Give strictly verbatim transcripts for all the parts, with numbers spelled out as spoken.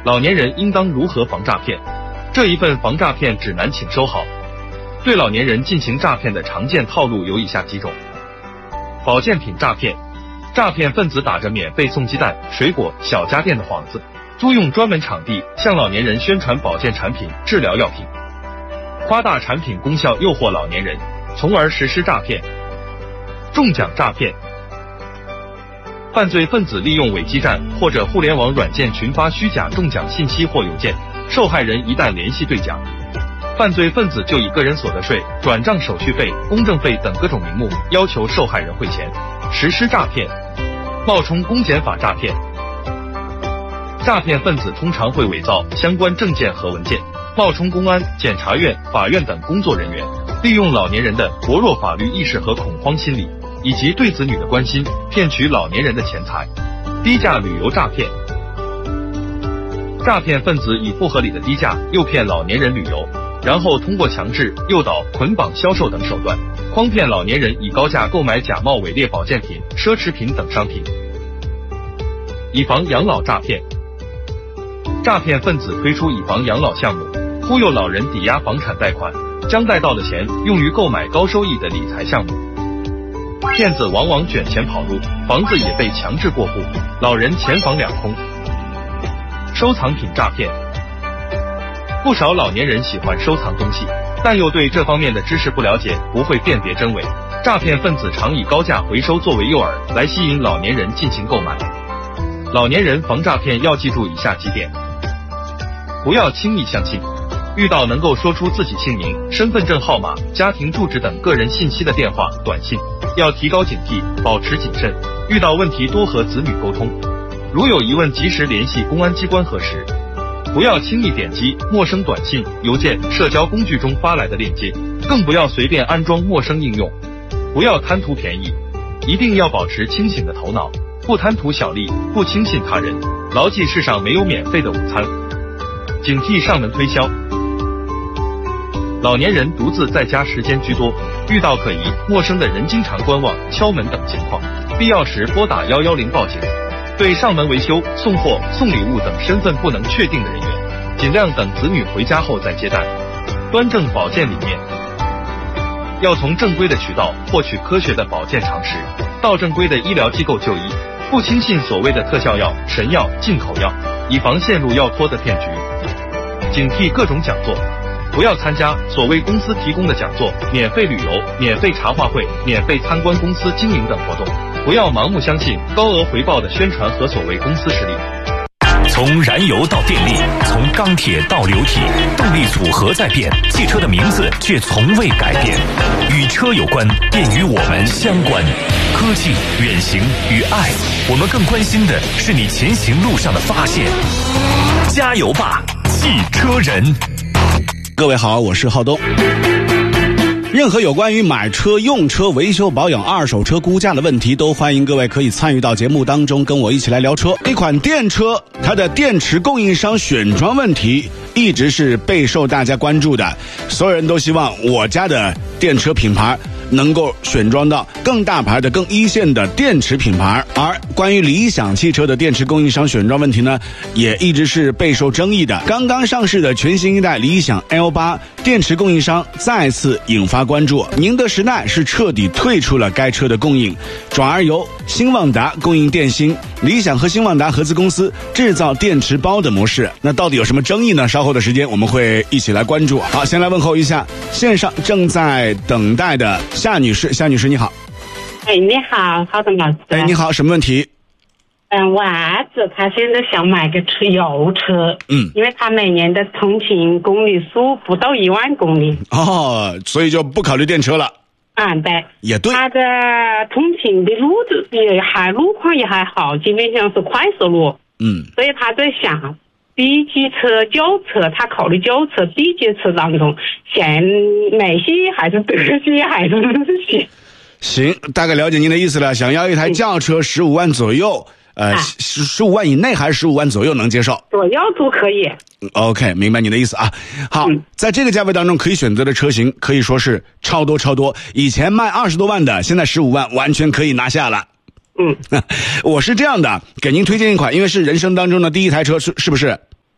老年人应当如何防诈骗？这一份防诈骗指南请收好。对老年人进行诈骗的常见套路有以下几种：保健品诈骗，诈骗分子打着免费送鸡蛋、水果、小家电的幌子，租用专门场地向老年人宣传保健产品、治疗药品，夸大产品功效诱惑老年人，从而实施诈骗。中奖诈骗，犯罪分子利用伪基站或者互联网软件群发虚假中奖信息或邮件，受害人一旦联系兑奖，犯罪分子就以个人所得税、转账手续费、公证费等各种名目要求受害人汇钱，实施诈骗。冒充公检法诈骗，诈骗分子通常会伪造相关证件和文件，冒充公安、检察院、法院等工作人员，利用老年人的薄弱法律意识和恐慌心理，以及对子女的关心，骗取老年人的钱财。低价旅游诈骗，诈骗分子以不合理的低价诱骗老年人旅游，然后通过强制、诱导、捆绑销售等手段，诓骗老年人以高价购买假冒伪劣保健品、奢侈品等商品。以房养老诈骗，诈骗分子推出以房养老项目，忽悠老人抵押房产贷款，将贷到的钱用于购买高收益的理财项目。骗子往往卷钱跑路，房子也被强制过户，老人钱房两空。收藏品诈骗，不少老年人喜欢收藏东西，但又对这方面的知识不了解，不会辨别真伪。诈骗分子常以高价回收作为诱饵，来吸引老年人进行购买。老年人防诈骗要记住以下几点：不要轻易相信，遇到能够说出自己姓名、身份证号码、家庭住址等个人信息的电话、短信，要提高警惕，保持谨慎，遇到问题多和子女沟通，如有疑问及时联系公安机关核实。不要轻易点击陌生短信、邮件、社交工具中发来的链接，更不要随便安装陌生应用。不要贪图便宜，一定要保持清醒的头脑，不贪图小利，不轻信他人，牢记世上没有免费的午餐。警惕上门推销，老年人独自在家时间居多，遇到可疑、陌生的人经常观望、敲门等情况，必要时拨打一一零报警。对上门维修、送货、送礼物等身份不能确定的人员，尽量等子女回家后再接待。端正保健理念，要从正规的渠道获取科学的保健常识，到正规的医疗机构就医，不轻信所谓的特效药、神药、进口药，以防陷入药托的骗局。警惕各种讲座，不要参加所谓公司提供的讲座、免费旅游、免费茶话会、免费参观公司经营等活动，不要盲目相信高额回报的宣传和所谓公司实力。 从燃油到电力，从钢铁到流体，动力组合在变，汽车的名字却从未改变。与车有关，便与我们相关。科技、远行与爱，我们更关心的是你前行路上的发现。加油吧，汽车人！ 各位好，我是浩东。任何有关于买车、用车、维修保养、二手车估价的问题，都欢迎各位可以参与到节目当中，跟我一起来聊车。一款电车，它的电池供应商选装问题一直是备受大家关注的，所有人都希望我家的电车品牌能够选装到更大牌的、更一线的电池品牌。而关于理想汽车的电池供应商选装问题呢，也一直是备受争议的。刚刚上市的全新一代理想 L 八 电池供应商再次引发关注。宁德时代是彻底退出了该车的供应，转而由新旺达供应电芯，理想和新旺达合资公司制造电池包的模式。那到底有什么争议呢？稍后的时间我们会一起来关注。好，先来问候一下线上正在等待的夏女士。夏女士你好。 哎，你好，浩东老师。 哎，你好，什么问题？ 嗯，我儿子他现在想买个车油车， 嗯， 因为他每年的通勤公里数不到一万公里。 哦，所以就不考虑电车了。 啊，对， 也对。 他的通勤的路子也还路况也还好，基本上是快速路。 嗯，所以他在想 B 级车、轿车，他考虑轿车 B 级车当中选美系还是德系还是日系？ 行，大概了解您的意思了。想要一台轿车十五万左右，呃，十十五万以内还是十五万左右能接受？ 左右都可以。 OK， 明白你的意思啊。好，嗯、在这个价位当中可以选择的车型可以说是超多超多。以前卖二十多万的，现在十五万完全可以拿下了。 嗯， 我是这样的，给您推荐一款，因为是人生当中的第一台车，是是不是？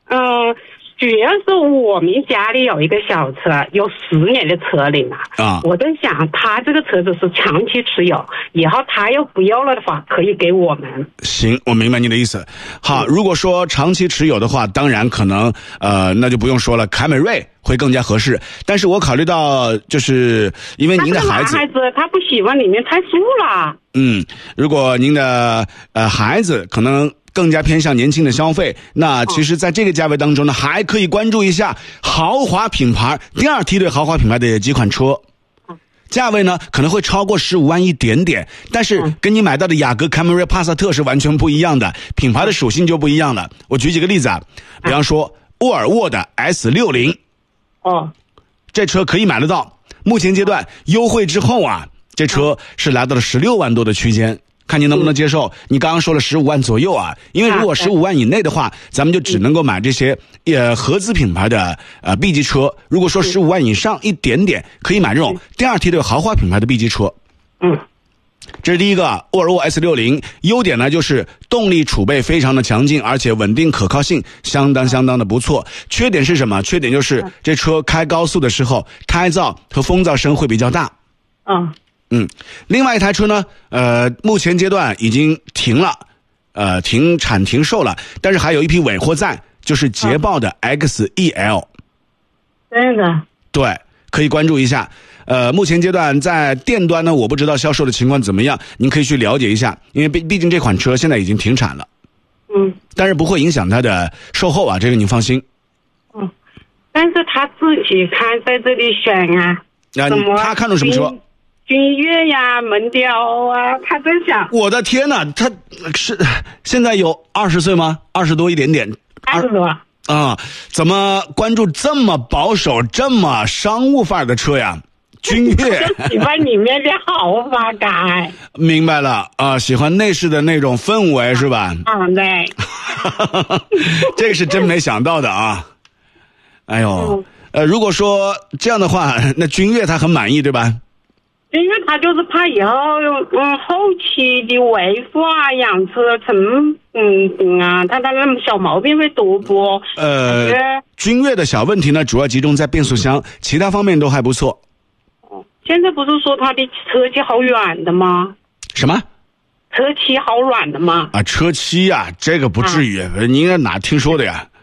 嗯、呃，主要是我们家里有一个小车，有十年的车龄了啊。 我在想，他这个车子是长期持有，以后他要不要了的话，可以给我们。 行，我明白你的意思。好，如果说长期持有的话，当然可能呃，那就不用说了，凯美瑞会更加合适。但是我考虑到，就是因为您的孩子， 孩子他不喜欢里面太素了。 嗯，如果您的呃孩子可能更加偏向年轻的消费，那其实在这个价位当中呢，还可以关注一下豪华品牌第二梯队豪华品牌的几款车。价位呢可能会超过十五万一点点，但是跟你买到的雅阁、凯美瑞、帕萨特是完全不一样的，品牌的属性就不一样了。我举几个例子啊，比方说沃尔沃的 S 六十， 哦， 这车可以买得到，目前阶段优惠之后啊，这车是来到了十六万多的区间，看您能不能接受。你刚刚说了十五万左右啊，因为如果十五万以内的话，咱们就只能够买这些呃合资品牌的呃 B 级车。如果说十五万以上一点点，可以买这种第二梯队豪华品牌的 B 级车。 嗯， 这是第一个，沃尔沃 S 六十， 优点呢就是动力储备非常的强劲，而且稳定可靠性相当相当的不错。缺点是什么？缺点就是这车开高速的时候，胎噪和风噪声会比较大。 嗯。 嗯，另外一台车呢，呃，目前阶段已经停了，呃，停产停售了，但是还有一批尾货在，就是捷豹的 X E L。 这个。 对，可以关注一下。呃，目前阶段在店端呢，我不知道销售的情况怎么样，您可以去了解一下，因为毕毕竟这款车现在已经停产了。 嗯。但是不会影响它的售后啊，这个您放心。 嗯，但是他自己看在这里选啊。 那、啊、他看中什么车？ 君越呀，门雕啊，他在想。 我的天哪，他是现在有二十岁吗？二十多一点点。 二十多。 啊，怎么关注这么保守、这么商务范儿的车呀？君越。 喜欢里面的豪华感。 明白了啊，喜欢内饰的那种氛围是吧？ 嗯，对。 这个是真没想到的啊！哎呦，呃，如果说这样的话，那君越他很满意对吧？ 因为他就是怕以后嗯后期的维护啊、养车成嗯嗯啊，他他那么小毛病会多不？ 呃，君越的小问题呢，主要集中在变速箱，其他方面都还不错。 哦，现在不是说他的车漆好软的吗？ 什么？ 车漆好软的吗？ 啊，车漆呀、啊，这个不至于，啊、你应该哪听说的呀？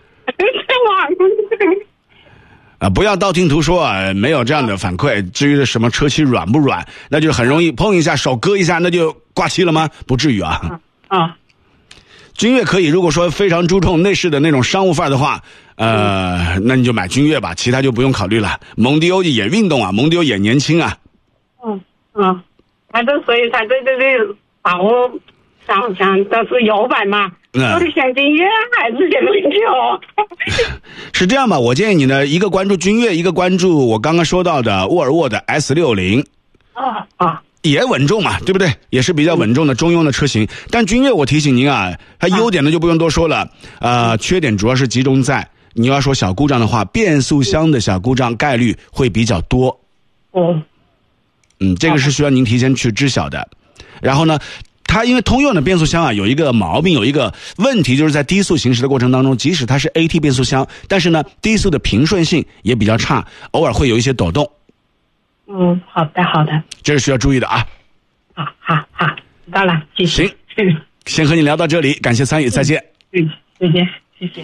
啊，不要道听途说啊，没有这样的反馈。至于什么车漆软不软，那就很容易碰一下手割一下，那就挂漆了吗？不至于啊。 啊， 君越可以，如果说非常注重内饰的那种商务范儿的话，呃，那你就买君越吧，其他就不用考虑了。蒙迪欧也运动啊，蒙迪欧也年轻啊。 嗯嗯，他这所以他在这里把握想想的是摇摆嘛。到底选君越还是选蒙迪欧？ 是这样吧，我建议你呢，一个关注君越，一个关注我刚刚说到的沃尔沃的 S 六十。 啊啊， 也稳重嘛，对不对？也是比较稳重的中庸的车型。但君越我提醒您啊，它优点呢就不用多说了，呃，缺点主要是集中在你要说小故障的话，变速箱的小故障概率会比较多。 哦， 嗯，这个是需要您提前去知晓的。然后呢，它因为通用的变速箱啊有一个毛病，有一个问题，就是在低速行驶的过程当中，即使它是 A T 变速箱，但是呢低速的平顺性也比较差，偶尔会有一些抖动。 嗯，好的好的， 这是需要注意的啊。 好好好，知道了，谢谢。 行，先和你聊到这里，感谢参与，再见。 嗯，再见，谢谢。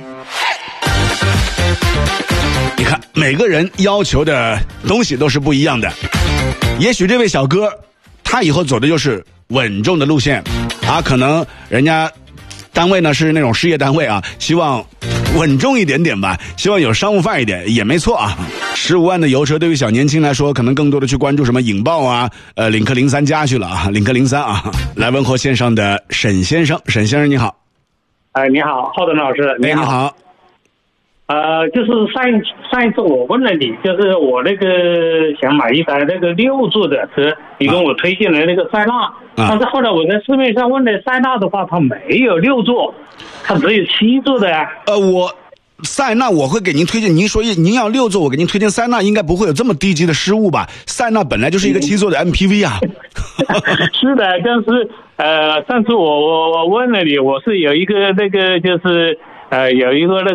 你看，每个人要求的东西都是不一样的。也许这位小哥，他以后走的就是稳重的路线，啊，可能人家单位呢是那种事业单位啊，希望稳重一点点吧，希望有商务范儿一点也没错啊。十五万的油车对于小年轻来说，可能更多的去关注什么引爆啊，呃，领克零三加去了啊，领克零三啊。来问候线上的沈先生，沈先生你好。 哎，你好，浩东老师，你好。 你好。 呃，就是上上一次我问了你，就是我那个想买一台那个六座的车，你跟我推荐了那个塞纳，啊、但是后来我在市面上问的塞纳的话，它没有六座，它只有七座的呀。 呃，我塞纳我会给您推荐，您说您要六座，我给您推荐塞纳，应该不会有这么低级的失误吧？塞纳本来就是一个七座的 M P V 啊。 是的，但是呃，上次我我我问了你，我是有一个那个就是呃有一个那个。